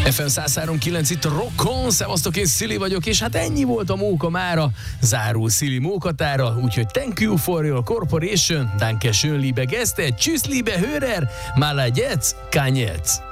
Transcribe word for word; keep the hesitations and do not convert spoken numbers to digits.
ef em száz három kilenc itt a Rockon, szevasztok, én Szili vagyok, és hát ennyi volt a móka mára, zárul Szili mókatára, úgyhogy thank you for your corporation, danke schön liebe Gäste, tschüss liebe Hörer, mal jetzt, kann jetzt.